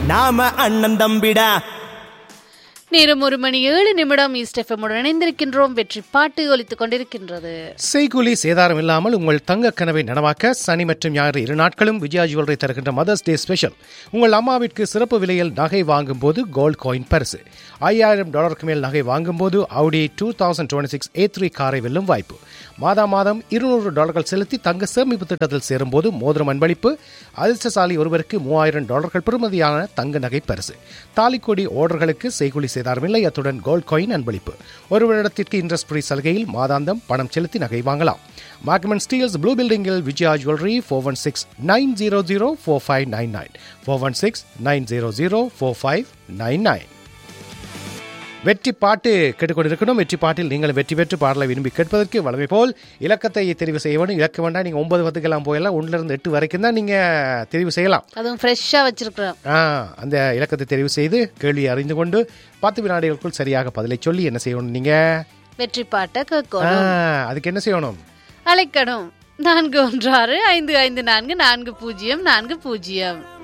நாம அண்ணன் தம்பிடா. நேரம் 1:07 ஈஸ்ட் எஃப்எம் உடன் இணைந்திருக்கின்றோம். வெற்றி பாட்டு ஒலித்துக் கொண்டிருக்கின்றது. செய்கூலி சேதாரம் இல்லாமல் உங்கள் தங்க கனவை நனவாக்க சனி மற்றும் ஞாயிறு 2 நாட்களும் விஜயா ஜுவல்லரி தருகின்ற மதர்ஸ் டே ஸ்பெஷல். உங்கள் அம்மாவிற்கு சிறப்பு விலையில் நகை வாங்கும் போது கோல்ட் காயின் பரிசு. $5000 மேல் நகை வாங்கும் போது Audi 2026 A3 காரை வெல்லும் வாய்ப்பு. மாதம் $200 செலுத்தி தங்க சேமிப்பு திட்டத்தில் சேரும் போது மோதிரம் அன்பளிப்பு. அதிர்ஷ்டசாலி ஒருவருக்கு $3000 பெறுமதியான தங்க நகை பரிசு. தாலிக்கொடி ஆர்டர்களுக்கு செய்கூலி சேதாரமில்லை. அத்துடன் கோல்ட் காயின் அன்பளிப்பு. ஒரு வருடத்திற்கு இன்ட்ரெஸ்ட் ஃப்ரீ சலுகையில் மாதாந்தம் பணம் செலுத்தி நகை வாங்கலாம். மார்க்மன் ஸ்டீல்ஸ் ப்ளூ பில்டிங்கில் விஜயா ஜுவல்லரி 416-900-4599 416-900-4599. வெற்றி பாட்டு கேட்டுக்கொண்டிருக்கணும். வெற்றி பாட்டில் நீங்கள் வெற்றி பெற்று பாடலை விரும்பி கேட்பதற்கு வளமை போல் இலக்கத்தை தெரிவு செய்ய வேண்டும். இலக்க வேண்டாம், நீங்கள் 9-10 போயெல்லாம் 1-8 வரைக்கும் தான் நீங்கள் தெரிவு செய்யலாம். அதுவும் ஃப்ரெஷ்ஷாக வச்சிருக்கிறோம். அந்த இலக்கத்தை தெரிவு செய்து கேள்வியை அறிந்து கொண்டு 10 வினாடிகளுக்குள் சரியாக பதிலை சொல்லி என்ன செய்யணும்? நீங்கள் வெற்றி பாட்டை கேட்கணும். அதுக்கு என்ன செய்யணும்? அழைக்கணும். 4165544040.